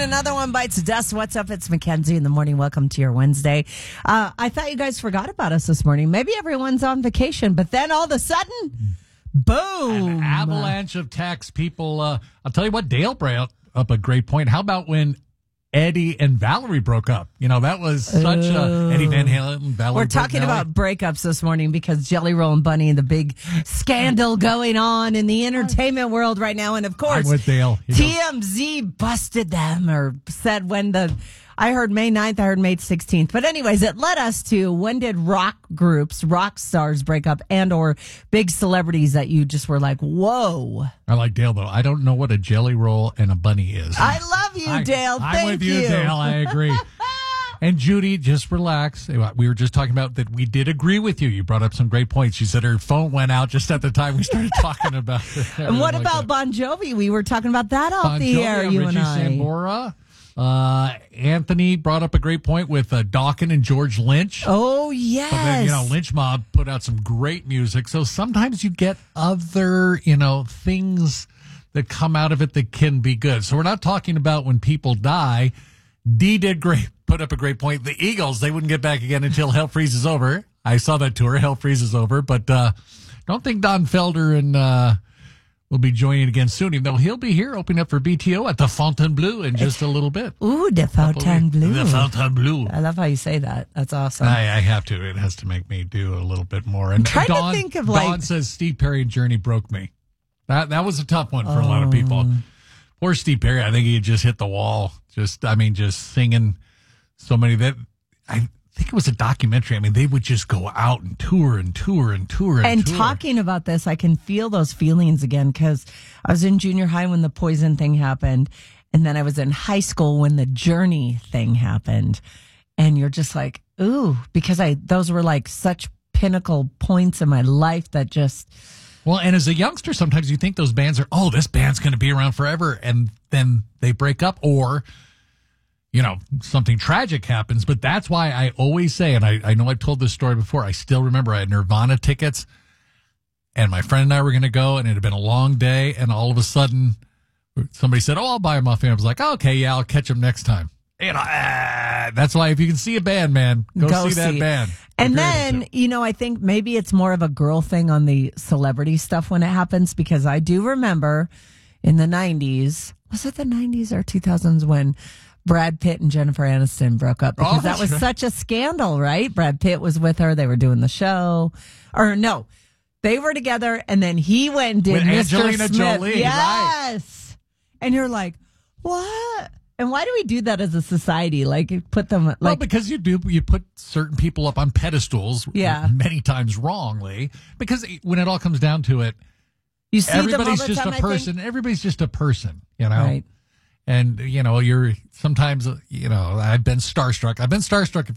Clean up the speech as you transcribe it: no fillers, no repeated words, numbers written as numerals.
Another one bites dust. What's up? It's Mackenzie in the morning. Welcome to your Wednesday. I thought you guys forgot about us this morning. Maybe everyone's on vacation, but then all of a sudden, boom. An avalanche of texts. People, I'll tell you what, Dale brought up a great point. How about when Eddie and Valerie broke up? You know, that was such a Eddie Van Halen and Valerie. We're talking about breakups this morning because Jelly Roll and Bunny and the big scandal going on in the entertainment world right now. And of course, I'm with Dale. TMZ busted them or said I heard May 9th, I heard May 16th. But anyways, it led us to when did rock groups, rock stars break up and or big celebrities that you just were like, whoa. I like Dale, though. I don't know what a Jelly Roll and a bunny is. I love you, Dale. I'm with you, Dale. I agree. And Judy, just relax. We were just talking about that we did agree with you. You brought up some great points. She said her phone went out just at the time we started talking about it. And what about Bon Jovi? We were talking about that off the air, you Richie and I. Sambora. Anthony brought up a great point with Dawkins and George Lynch. Oh, yes. But then, Lynch Mob put out some great music. So sometimes you get other, things that come out of it that can be good. So we're not talking about when people die. Dee did great, put up a great point. The Eagles, they wouldn't get back again until Hell Freezes Over. I saw that tour, Hell Freezes Over. But don't think Don Felder and will be joining again soon, even though he'll be here opening up for BTO at the Fontainebleau in just a little bit. Ooh, the Fontainebleau. The Fontainebleau. I love how you say that. That's awesome. I have to. It has to make me do a little bit more. And I'm trying to think of Dawn says Steve Perry and Journey broke me. That was a tough one for a lot of people. Poor Steve Perry. I think he had just hit the wall. Just singing so many that I think it was a documentary. I mean, they would just go out and tour and tour and tour and tour. Talking about this, I can feel those feelings again because I was in junior high when the Poison thing happened. And then I was in high school when the Journey thing happened. And you're just like, ooh, because those were like such pinnacle points in my life that just... Well, and as a youngster, sometimes you think those bands are, this band's going to be around forever. And then they break up or... something tragic happens, but that's why I always say, and I know I've told this story before, I still remember I had Nirvana tickets, and my friend and I were going to go, and it had been a long day, and all of a sudden, somebody said, I'll buy them off, and I was like, okay, yeah, I'll catch them next time. That's why if you can see a band, man, go see that band. And then, I think maybe it's more of a girl thing on the celebrity stuff when it happens, because I do remember in the 90s, was it the 90s or 2000s when Brad Pitt and Jennifer Aniston broke up because that was such a scandal, right? Brad Pitt was with her. They were doing the show. Or no, they were together and then he went and did with Mr. Angelina Smith. Jolie. Yes. Right. And you're like, what? And why do we do that as a society? Like put them like... Well, because you put certain people up on pedestals many times wrongly. Because when it all comes down to it, you see everybody's just a person. Everybody's just a person, Right. And, you're sometimes, I've been starstruck. I've been starstruck